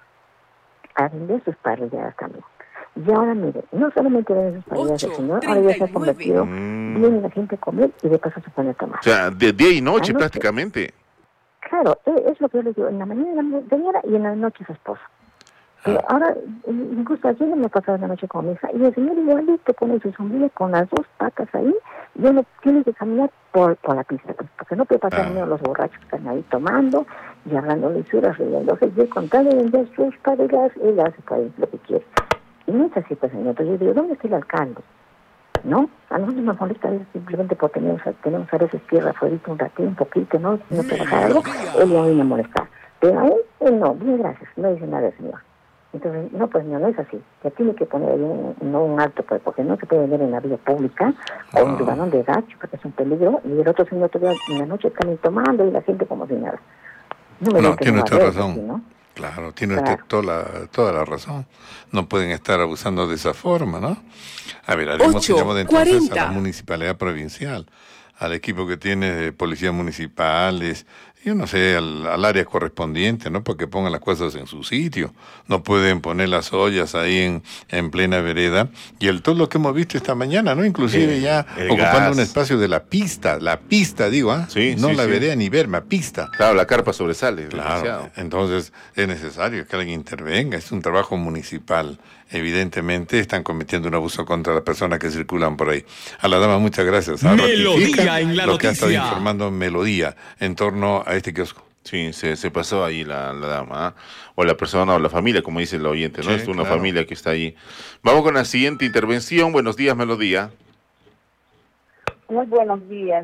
a vender sus parrilladas también. Y ahora, mire, no solamente vende sus parrilladas el señor, ahora ya se ha convertido, viene la gente a comer y de paso se pone a tomar. O sea, de día y noche prácticamente. Claro, es lo que yo le digo, en la mañana la señora y en la noche su esposa. Ahora, incluso ayer me ha pasado la noche con mi hija, y el señor igualito pone su sombrilla con las 2 patas ahí, y uno tiene que caminar por la pista, pues, porque no puede pasar uno los borrachos que están ahí tomando y hablando lisuras, riéndose, y con tal de vender sus parejas, él hace lo que quiere. Y no es así, pues, señor. Entonces yo digo, ¿dónde está el alcalde? ¿No? A nosotros nos molesta simplemente porque tenemos a veces tierra afuera un ratito, un poquito, ¿no? Si no puede bajar algo, él ya viene a molestar. Pero a él no, bien, gracias, no dice nada el señor. Entonces, no, pues no es así. Ya tiene que poner ahí un alto, pues, porque no se puede vender en la vía pública con un balón de gas, porque es un peligro, y el otro señor todavía en la noche están tomando y la gente como si nada. No, tiene usted razón. Así, ¿no? Claro, tiene usted toda la razón. No pueden estar abusando de esa forma, ¿no? A ver, haremos un llamado entonces a la municipalidad provincial, al equipo que tiene de policías municipales, yo no sé, al área correspondiente, ¿no? Para que pongan las cosas en su sitio. No pueden poner las ollas ahí en plena vereda. Y todo lo que hemos visto esta mañana, ¿no? Inclusive ya ocupando un espacio de la pista digo, sí, no sí, la sí. vereda ni verma, pista. Claro, la carpa sobresale. Claro, demasiado. entonces es necesario que alguien intervenga, es un trabajo municipal. Evidentemente están cometiendo un abuso contra las personas que circulan por ahí. A la dama, muchas gracias. Melodía en la lo noticia. Que ha estado informando Melodía en torno a este kiosco. Sí, se pasó ahí la dama, o la persona o la familia, como dice el oyente, ¿no? Sí, es una claro. familia que está ahí. Vamos con la siguiente intervención. Buenos días, Melodía. Muy buenos días.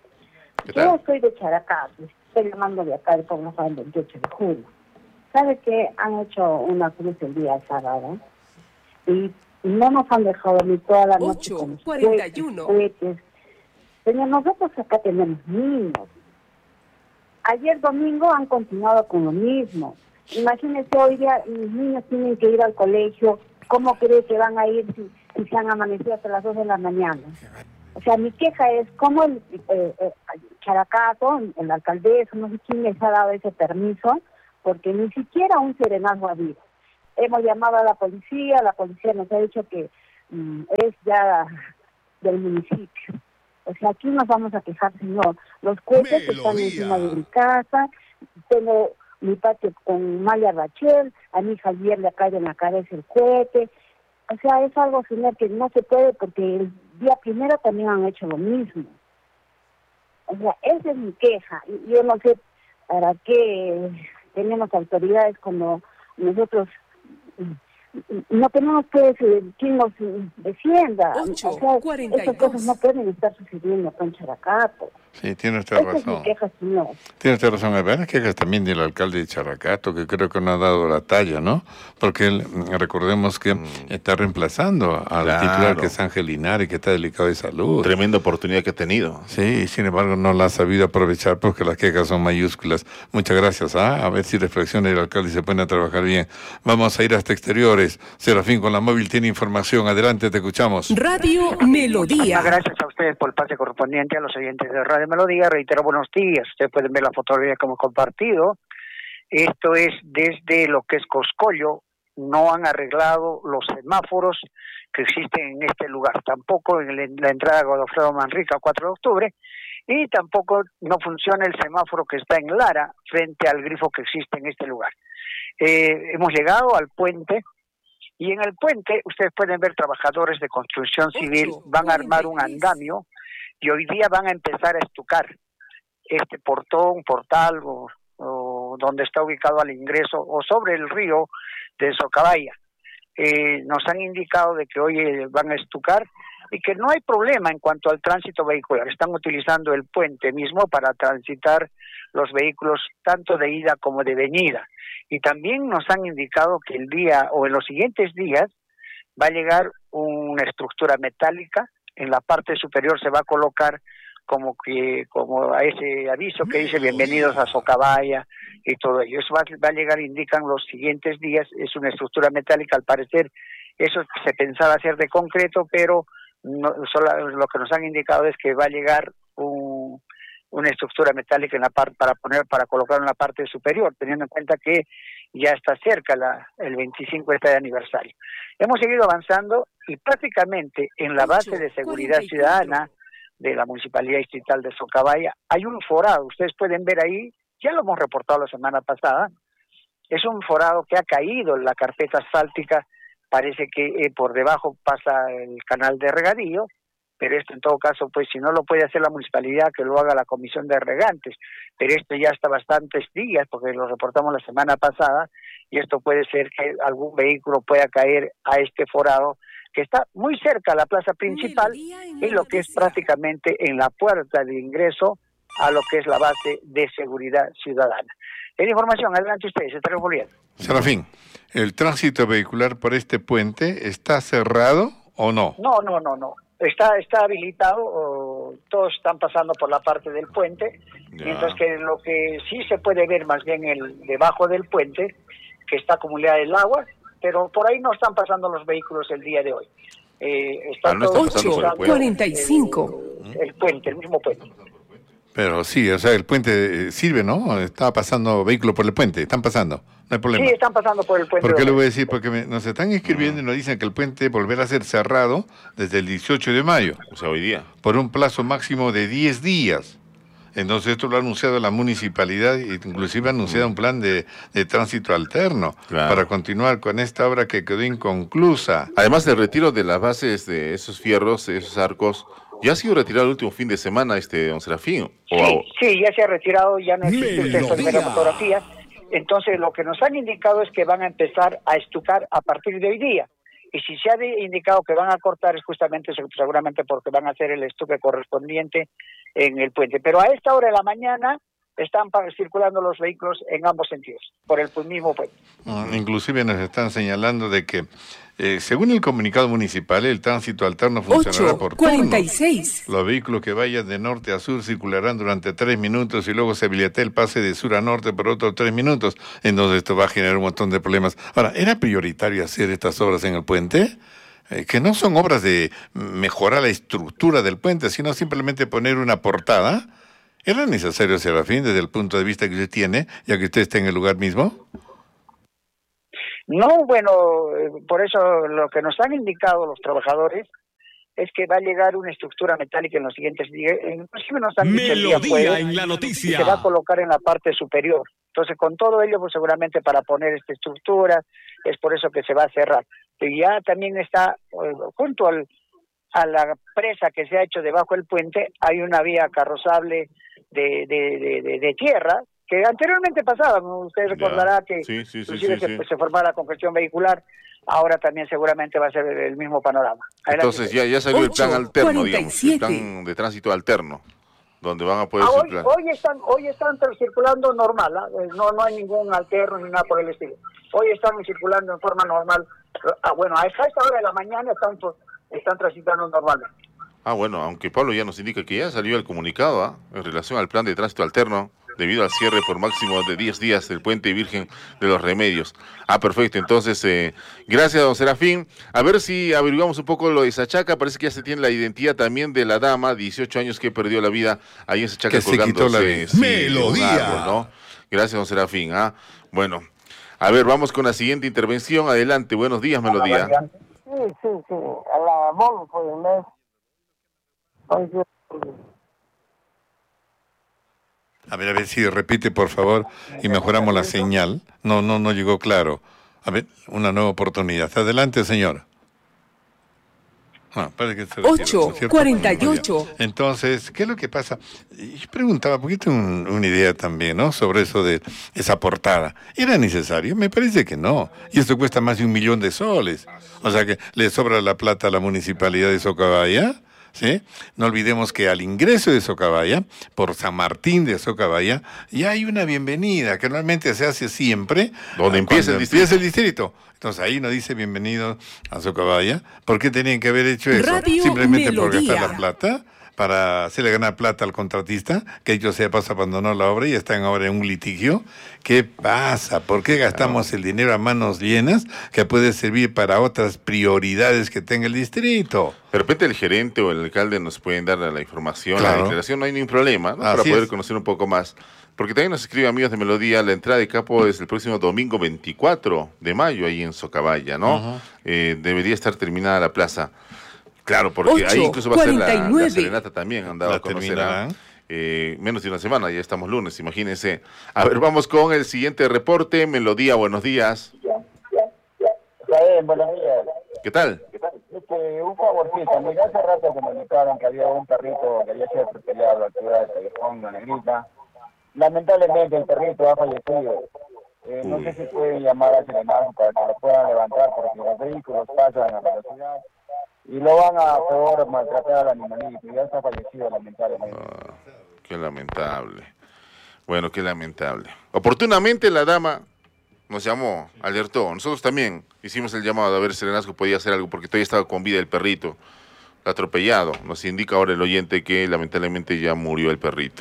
Yo soy de Characá, estoy llamando de acá, de Pueblo Juan, del 28 de julio. ¿Sabe que han hecho una cruz el día sábado? Y no nos han dejado ni toda la noche con 8:41. cohetes. Señor, nosotros acá tenemos niños. Ayer domingo han continuado con lo mismo. Imagínense, hoy día mis niños tienen que ir al colegio. ¿Cómo cree que van a ir y se han amanecido hasta las 2 de la mañana. O sea, mi queja es cómo el Characato, el alcaldesa, no sé quién les ha dado ese permiso, porque ni siquiera un serenazgo ha habido. Hemos llamado a la policía nos ha dicho que es ya del municipio. O sea, aquí nos vamos a quejar, señor. Los cohetes están encima de mi casa, tengo mi patio con Maya Rachel, a mi hija ayer le cae en la cabeza el cohete. O sea, es algo, señor, que no se puede porque el día primero también han hecho lo mismo. O sea, esa es mi queja. Yo no sé para qué tenemos autoridades como nosotros. No tenemos quien nos defienda. O sea, esas cosas no pueden estar sucediendo con Characato. Sí, tiene usted razón. Es mi queja, señor. Tiene usted razón. Hay varias quejas también del alcalde de Characato, que creo que no ha dado la talla, ¿no? Porque él, recordemos que está reemplazando al titular, que es Ángel Linares, que está delicado de salud. Tremenda oportunidad que ha tenido. Sí, sin embargo no la ha sabido aprovechar porque las quejas son mayúsculas. Muchas gracias. A ver si reflexiona el alcalde y se pone a trabajar bien. Vamos a ir hasta exteriores. Serafín con la móvil tiene información. Adelante, te escuchamos. Radio Melodía. Gracias a ustedes por el pase correspondiente a los oyentes de Radio Melodía. Reitero, buenos días. Ustedes pueden ver la fotografía que hemos compartido. Esto es desde lo que es Coscollo. No han arreglado los semáforos que existen en este lugar. Tampoco en la entrada de Godofredo Manrique, 4 de octubre. Y tampoco no funciona el semáforo que está en Lara, frente al grifo que existe en este lugar. Hemos llegado al puente. Y en el puente ustedes pueden ver trabajadores de construcción civil, van a armar un andamio y hoy día van a empezar a estucar este portal o donde está ubicado al ingreso o sobre el río de Socabaya. Nos han indicado de que hoy van a estucar y que no hay problema en cuanto al tránsito vehicular. Están utilizando el puente mismo para transitar los vehículos tanto de ida como de venida. Y también nos han indicado que el día o en los siguientes días va a llegar una estructura metálica. En la parte superior se va a colocar como a ese aviso que dice bienvenidos a Socabaya y todo ello. Eso va a llegar, indican los siguientes días, es una estructura metálica. Al parecer eso se pensaba hacer de concreto, pero no, lo que nos han indicado es que va a llegar una estructura metálica en la parte para colocar en la parte superior, teniendo en cuenta que ya está cerca el 25 de aniversario. Hemos seguido avanzando y prácticamente en la base de seguridad ciudadana de la Municipalidad Distrital de Socabaya hay un forado. Ustedes pueden ver ahí, ya lo hemos reportado la semana pasada, es un forado que ha caído en la carpeta asfáltica. Parece que por debajo pasa el canal de regadío, pero esto en todo caso, pues si no lo puede hacer la municipalidad, que lo haga la comisión de regantes. Pero esto ya está bastantes días, porque lo reportamos la semana pasada, y esto puede ser que algún vehículo pueda caer a este forado, que está muy cerca a la plaza principal, y lo que es prácticamente en la puerta de ingreso a lo que es la base de seguridad ciudadana. En información, adelante ustedes, se está revolviendo. Serafín, ¿el tránsito vehicular por este puente está cerrado o no? No. Está habilitado, todos están pasando por la parte del puente, mientras que lo que sí se puede ver más bien debajo del puente, que está acumulada el agua, pero por ahí no están pasando los vehículos el día de hoy. Está todo 8:45. El puente, el mismo puente. Pero sí, o sea, el puente sirve, ¿no? Está pasando vehículos por el puente, están pasando, no hay problema. Sí, están pasando por el puente. ¿Por qué le voy a decir? Porque nos están escribiendo y nos dicen que el puente volverá a ser cerrado desde el 18 de mayo. O sea, hoy día. Por un plazo máximo de 10 días. Entonces esto lo ha anunciado la municipalidad, inclusive ha anunciado un plan de tránsito alterno para continuar con esta obra que quedó inconclusa. Además del retiro de las bases de esos fierros, esos arcos, ya ha sido retirado el último fin de semana, don Serafín. Sí, ya se ha retirado, ya no existe esta primera fotografía. Entonces lo que nos han indicado es que van a empezar a estucar a partir de hoy día. Y si se ha indicado que van a cortar es justamente seguramente porque van a hacer el estuque correspondiente en el puente. Pero a esta hora de la mañana están circulando los vehículos en ambos sentidos, por el mismo puente. Inclusive nos están señalando de que, según el comunicado municipal, el tránsito alterno funcionará por turnos. 8:46. Los vehículos que vayan de norte a sur circularán durante 3 minutos y luego se habilitará el pase de sur a norte por otros 3 minutos. Entonces esto va a generar un montón de problemas. Ahora, ¿era prioritario hacer estas obras en el puente? que no son obras de mejorar la estructura del puente, sino simplemente poner una portada. ¿Era necesario, Serafín, desde el punto de vista que usted tiene, ya que usted está en el lugar mismo? No, bueno, por eso lo que nos han indicado los trabajadores es que va a llegar una estructura metálica en los siguientes días. Inclusive nos han dicho el día jueves, en la noticia. se va a colocar en la parte superior. Entonces, con todo ello, pues seguramente para poner esta estructura, es por eso que se va a cerrar. Y ya también está, junto a la presa que se ha hecho debajo del puente, hay una vía carrozable de tierra, que anteriormente pasaba, usted recordará que inclusive se formaba la congestión vehicular. Ahora también seguramente va a ser el mismo panorama. Adelante. Entonces ya salió el plan alterno, digamos, el plan de tránsito alterno, donde van a poder circular. Hoy están circulando normal, ¿eh? No hay ningún alterno ni nada por el estilo. Hoy están circulando en forma normal. Bueno, a esta hora de la mañana están transitando normalmente. Bueno, aunque Pablo ya nos indica que ya salió el comunicado en relación al plan de tránsito alterno, debido al cierre por máximo de 10 días del puente Virgen de los Remedios. Perfecto. Entonces, gracias, don Serafín. A ver si averiguamos un poco lo de Sachaca. Parece que ya se tiene la identidad también de la dama, 18 años, que perdió la vida ahí en Sachaca, que se quitó la vida. Melodía. Árbol, ¿no? Gracias, don Serafín. Bueno, a ver, vamos con la siguiente intervención. Adelante, buenos días, Melodía. Sí. A la MOL fue un mes. A ver si repite, por favor, y mejoramos la señal. No llegó claro. A ver, una nueva oportunidad. Adelante, señor. 8:48. Entonces, ¿qué es lo que pasa? Yo preguntaba, porque tengo una idea también, ¿no? Sobre eso de esa portada. ¿Era necesario? Me parece que no. Y esto cuesta más de 1 millón de soles. O sea que le sobra la plata a la municipalidad de Socabaya. ¿Sí? No olvidemos que al ingreso de Socabaya, por San Martín de Socabaya, ya hay una bienvenida que normalmente se hace siempre donde empieza el distrito. Entonces ahí nos dice bienvenido a Socabaya. ¿Por qué tenían que haber hecho eso? Radio Simplemente Melodía. por gastar la plata, para hacerle ganar plata al contratista, que ellos se paso abandonó la obra y están ahora en un litigio. ¿Qué pasa? ¿Por qué gastamos el dinero a manos llenas que puede servir para otras prioridades que tenga el distrito? De repente el gerente o el alcalde nos pueden dar la información, la declaración, no hay ningún problema, ¿no? Para poder conocer un poco más. Porque también nos escribe amigos de Melodía, la entrada de Capo es el próximo domingo 24 de mayo, ahí en Socabaya, ¿no? Debería estar terminada la plaza. Claro, porque ahí incluso va a ser la serenata también, han dado a conocer. Menos de una semana, ya estamos lunes, imagínense. A ver, vamos con el siguiente reporte. Melodía, buenos días. Buenos días. ¿Qué tal? Un favorcito, mira, hace rato comunicaron que había un perrito que había sido atropellado a la altura de Callejón, la Negrita. Lamentablemente el perrito ha fallecido. No sé si pueden llamar a Serenazgo para que lo puedan levantar, porque los vehículos pasan a velocidad y lo van a peor maltratar al animalito. Ya está fallecido, lamentablemente. Qué lamentable. Bueno, qué lamentable. Oportunamente la dama nos llamó, alertó. Nosotros también hicimos el llamado a ver si Serenazgo podía hacer algo, porque todavía estaba con vida el perrito atropellado. Nos indica ahora el oyente que lamentablemente ya murió el perrito.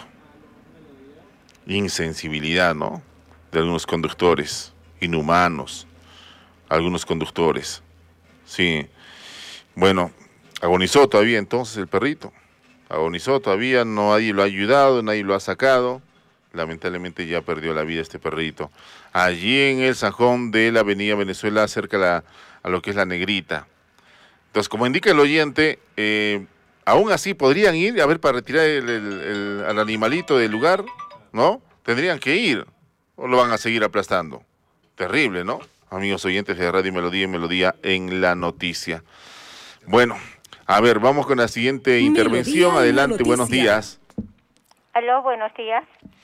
Insensibilidad, ¿no? De algunos conductores, inhumanos, algunos conductores. Sí. Bueno, agonizó todavía entonces el perrito. Agonizó todavía, nadie lo ha ayudado, nadie lo ha sacado. Lamentablemente ya perdió la vida este perrito. Allí en el Sanjón de la Avenida Venezuela, cerca a lo que es la Negrita. Entonces, como indica el oyente, aún así podrían ir, a ver, para retirar al animalito del lugar, ¿no? Tendrían que ir, o lo van a seguir aplastando. Terrible, ¿no? Amigos oyentes de Radio Melodía y Melodía en la noticia. Bueno, a ver, vamos con la siguiente intervención. Adelante, buenos días. Aló, buenos días.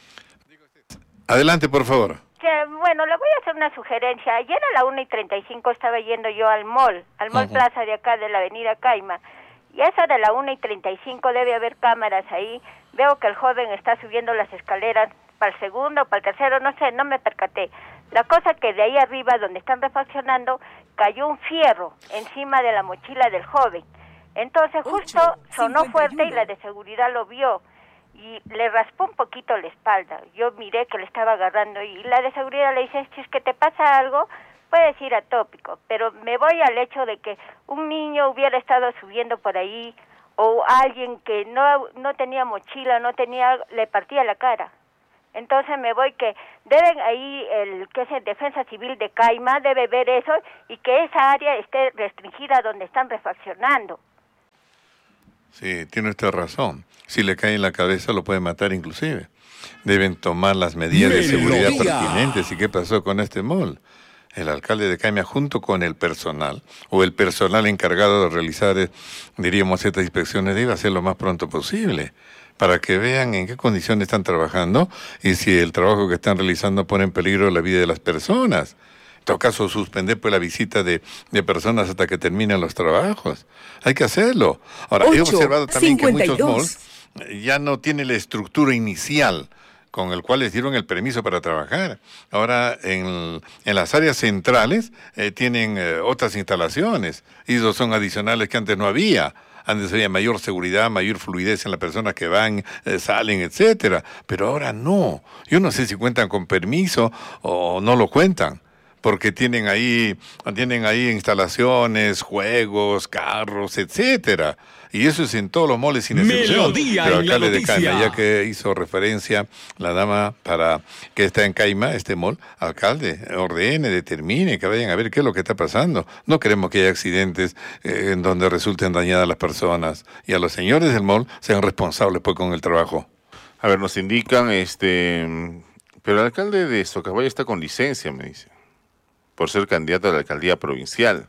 Adelante, por favor. Bueno, le voy a hacer una sugerencia. Ayer a la 1:35 estaba yendo yo al mall Plaza de acá de la avenida Caima. Y a eso de la 1:35 debe haber cámaras ahí. Veo que el joven está subiendo las escaleras para el segundo, para el tercero, no sé, no me percaté. La cosa que de ahí arriba, donde están refaccionando, cayó un fierro encima de la mochila del joven. Entonces justo sonó fuerte y la de seguridad lo vio y le raspó un poquito la espalda. Yo miré que le estaba agarrando y la de seguridad le dice, si es que te pasa algo, puede decir atópico, pero me voy al hecho de que un niño hubiera estado subiendo por ahí, o alguien que no tenía mochila, le partía la cara. Entonces me voy que deben ahí, que es el Defensa Civil de Caima, debe ver eso y que esa área esté restringida donde están refaccionando. Sí, tiene usted razón. Si le cae en la cabeza lo puede matar inclusive. Deben tomar las medidas de seguridad pertinentes. ¿Y qué pasó con este mall? El alcalde de Caima, junto con el personal, o el personal encargado de realizar, diríamos, estas inspecciones, debe hacer lo más pronto posible, para que vean en qué condiciones están trabajando y si el trabajo que están realizando pone en peligro la vida de las personas. En todo caso, suspender pues la visita de personas hasta que terminen los trabajos. Hay que hacerlo. Ahora, he observado también que muchos malls ya no tienen la estructura inicial con el cual les dieron el permiso para trabajar. Ahora, en las áreas centrales tienen otras instalaciones, y esos son adicionales que antes no había. Antes había mayor seguridad, mayor fluidez en las personas que van, salen, etcétera. Pero ahora no. Yo no sé si cuentan con permiso o no lo cuentan, porque tienen ahí instalaciones, juegos, carros, etcétera. Y eso es en todos los malls sin excepción. Pero alcalde de Caima, ya que hizo referencia la dama para que está en Caima, este mall, alcalde, ordene, determine, que vayan a ver qué es lo que está pasando. No queremos que haya accidentes en donde resulten dañadas las personas. Y a los señores del mall sean responsables pues con el trabajo. A ver, nos indican, pero el alcalde de Socabaya está con licencia, me dice, por ser candidato a la alcaldía provincial.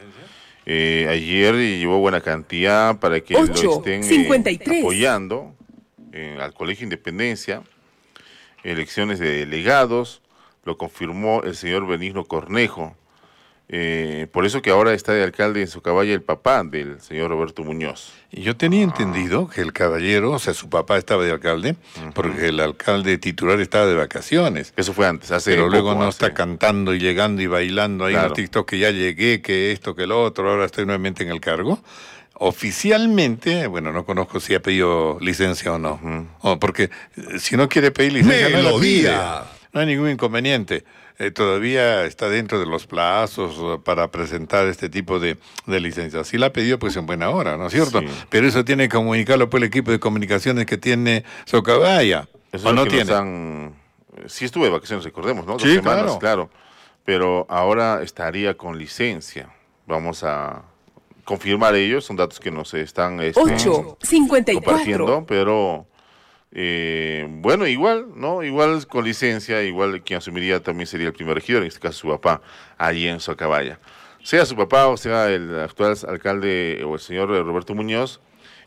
Ayer llevó buena cantidad para que lo estén apoyando al Colegio Independencia, elecciones de delegados, lo confirmó el señor Benigno Cornejo. Por eso que ahora está de alcalde en Socabaya el papá del señor Roberto Muñoz. Y yo tenía entendido que el caballero, o sea, su papá estaba de alcalde, porque el alcalde titular estaba de vacaciones. Eso fue antes, pero luego no está cantando y llegando y bailando ahí en el TikTok que ya llegué, que esto, que lo otro, ahora estoy nuevamente en el cargo. Oficialmente, bueno, no conozco si ha pedido licencia o no. Porque si no quiere pedir licencia, no la pide. No hay ningún inconveniente. Todavía está dentro de los plazos para presentar este tipo de licencias. Si la ha pedido, pues en buena hora, ¿no es cierto? Sí. Pero eso tiene que comunicarlo por el equipo de comunicaciones que tiene Socabaya. ¿O no tiene? Sí estuve de vacaciones, recordemos, ¿no? 2 semanas, claro. Pero ahora estaría con licencia. Vamos a confirmar ellos, son datos que nos están 8:54 compartiendo, pero... bueno, igual, ¿no? Igual con licencia, igual quien asumiría también sería el primer regidor, en este caso su papá, allí en Socabaya. Sea su papá o sea el actual alcalde o el señor Roberto Muñoz,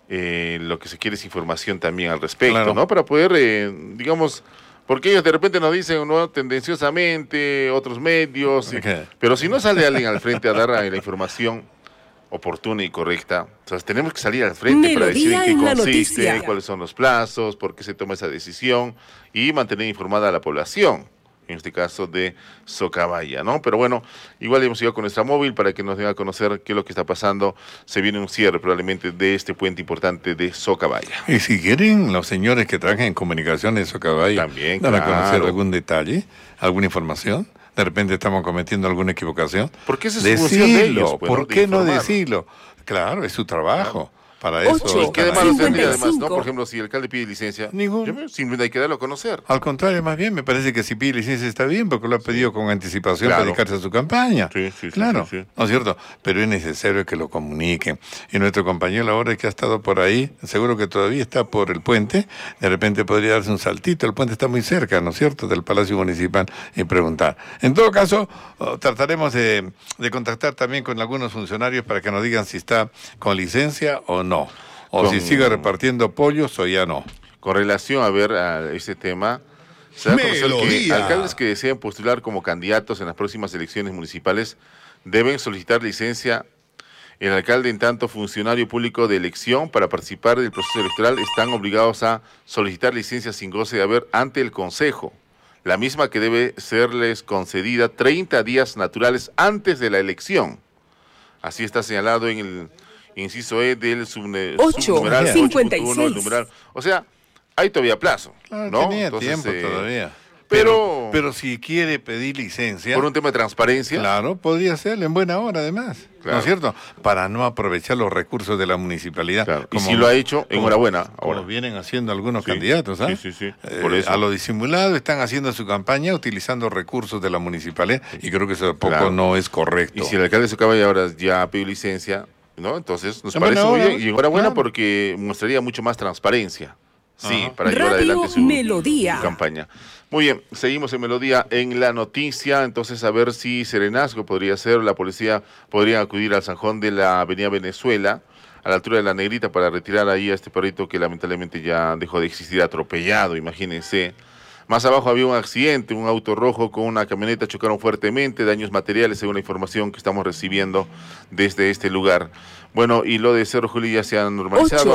lo que se quiere es información también al respecto, ¿no? Para poder, digamos, porque ellos de repente nos dicen, ¿no? Tendenciosamente, otros medios, pero si no sale alguien al frente a dar la información oportuna y correcta, o sea, tenemos que salir al frente para decir en qué consiste, cuáles son los plazos, por qué se toma esa decisión y mantener informada a la población, en este caso de Socabaya, ¿no? Pero bueno, igual hemos ido con nuestra móvil para que nos den a conocer qué es lo que está pasando. Se viene un cierre probablemente de este puente importante de Socabaya. Y si quieren, los señores que trabajan en comunicaciones de Socabaya también, dan a conocer algún detalle, alguna información. De repente estamos cometiendo alguna equivocación. ¿Por qué esa es función de ellos? ¿Por qué no decirlo? Claro, es su trabajo. Para eso. ¿Y qué de malo tendría además, no? Por ejemplo, si el alcalde pide licencia, simplemente hay que darlo a conocer. Al contrario, más bien, me parece que si pide licencia está bien, porque lo ha pedido con anticipación para dedicarse a su campaña. Claro, ¿no es cierto? Pero es necesario que lo comuniquen. Y nuestro compañero ahora que ha estado por ahí, seguro que todavía está por el puente, de repente podría darse un saltito, el puente está muy cerca, ¿no es cierto?, del Palacio Municipal, y preguntar. En todo caso, trataremos de contactar también con algunos funcionarios para que nos digan si está con licencia o no. O si sigue repartiendo pollos o ya no. Con relación a ese tema, se da a conocer que alcaldes que deseen postular como candidatos en las próximas elecciones municipales deben solicitar licencia. El alcalde, en tanto funcionario público de elección, para participar del proceso electoral, están obligados a solicitar licencia sin goce de haber ante el Consejo, la misma que debe serles concedida 30 días naturales antes de la elección. Así está señalado en el inciso E del subnumeral 8.1 del numeral. O sea, hay todavía plazo, ¿no? Tenía tiempo todavía. Pero si quiere pedir licencia... Por un tema de transparencia. Claro, podría hacerlo en buena hora además, claro. ¿No es cierto? Para no aprovechar los recursos de la municipalidad. Claro. Y si lo ha hecho, enhorabuena. Como vienen haciendo algunos candidatos, ¿ah? Sí. Por eso. A lo disimulado están haciendo su campaña utilizando recursos de la municipalidad y creo que eso tampoco no es correcto. Y si el alcalde de Socabaya ahora ya pidió licencia, ¿no? Entonces nos parece muy bien. Y enhorabuena porque mostraría mucho más transparencia. Sí, para llevar adelante su campaña. Muy bien, seguimos en Melodía en la noticia. Entonces, a ver si Serenazgo podría ser, la policía podría acudir al zanjón de la avenida Venezuela, a la altura de la Negrita, para retirar ahí a este perrito que lamentablemente ya dejó de existir atropellado, imagínense. Más abajo había un accidente, un auto rojo con una camioneta chocaron fuertemente, daños materiales según la información que estamos recibiendo desde este lugar. Bueno, y lo de Cerro Juli ya se ha normalizado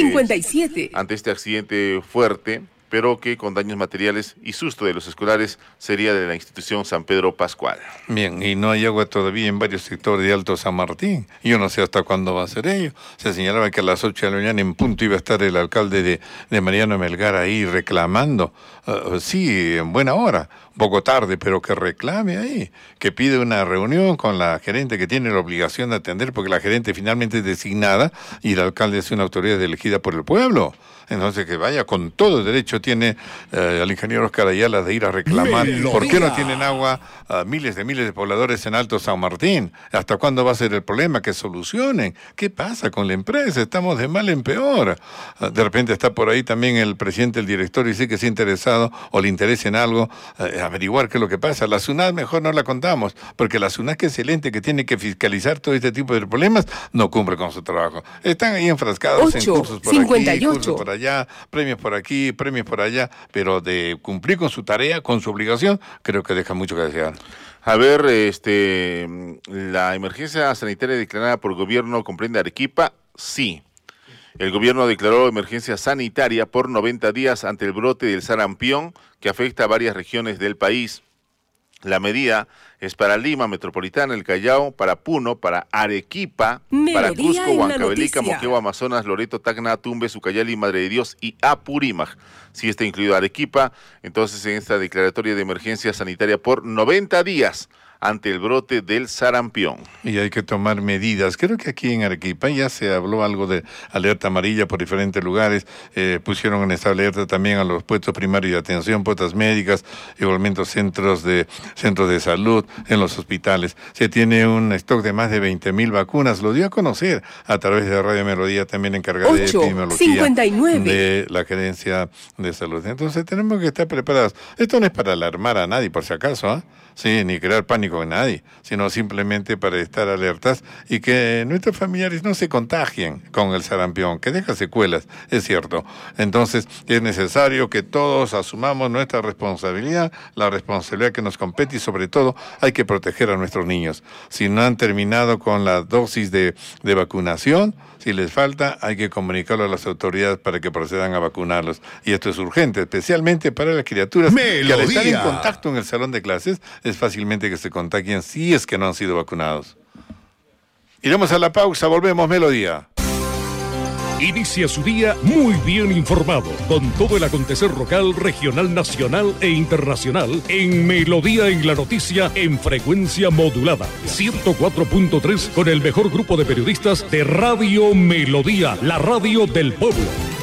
ante este accidente fuerte, pero que con daños materiales y susto de los escolares sería de la institución San Pedro Pascual. Bien, y no hay agua todavía en varios sectores de Alto San Martín. Yo no sé hasta cuándo va a ser ello. Se señalaba que a las 8 de la mañana en punto iba a estar el alcalde de Mariano Melgar ahí reclamando. Sí, en buena hora, un poco tarde, pero que reclame ahí, que pide una reunión con la gerente que tiene la obligación de atender, porque la gerente finalmente es designada y el alcalde es una autoridad elegida por el pueblo. Entonces que vaya con todo derecho tiene el ingeniero Oscar Ayala de ir a reclamar. ¿Por qué no tienen agua miles de pobladores en Alto San Martín? ¿Hasta cuándo va a ser el problema? Que solucionen. ¿Qué pasa con la empresa? Estamos de mal en peor. De repente está por ahí también el presidente del directorio y sí que es interesado o le interesa en algo averiguar qué es lo que pasa. La SUNAT mejor no la contamos, porque la SUNAT, que es el ente que tiene que fiscalizar todo este tipo de problemas, no cumple con su trabajo. Están ahí enfrascados en cursos por aquí, cursos por allá, premios por aquí, premios por allá, pero de cumplir con su tarea, con su obligación, creo que deja mucho que desear. A ver, la emergencia sanitaria declarada por el gobierno comprende Arequipa, sí. El gobierno declaró emergencia sanitaria por 90 días ante el brote del sarampión que afecta a varias regiones del país. La medida es para Lima, Metropolitana, el Callao, para Puno, para Arequipa, para Cusco, Huancavelica, Moquegua, Amazonas, Loreto, Tacna, Tumbes, Ucayali, Madre de Dios y Apurímac. Si está incluido Arequipa, entonces en esta declaratoria de emergencia sanitaria por 90 días ante el brote del sarampión. Y hay que tomar medidas. Creo que aquí en Arequipa ya se habló algo de alerta amarilla por diferentes lugares. Pusieron en esta alerta también a los puestos primarios de atención, puestas médicas, igualmente centros de salud en los hospitales. Se tiene un stock de más de 20.000 vacunas. Lo dio a conocer a través de Radio Melodía, también encargada de epidemiología de la Gerencia de Salud. Entonces tenemos que estar preparados. Esto no es para alarmar a nadie, por si acaso, sí, ni crear pánico en nadie, sino simplemente para estar alertas y que nuestros familiares no se contagien con el sarampión, que deja secuelas, es cierto. Entonces es necesario que todos asumamos nuestra responsabilidad, la responsabilidad que nos compete y sobre todo hay que proteger a nuestros niños. Si no han terminado con la dosis de vacunación, si les falta, hay que comunicarlo a las autoridades para que procedan a vacunarlos. Y esto es urgente, especialmente para las criaturas que al estar en contacto en el salón de clases, es fácilmente que se contagien si es que no han sido vacunados. Iremos a la pausa, volvemos, Melodía. Inicia su día muy bien informado, con todo el acontecer local, regional, nacional e internacional, en Melodía en la Noticia, en frecuencia modulada, 104.3, con el mejor grupo de periodistas de Radio Melodía, la radio del pueblo.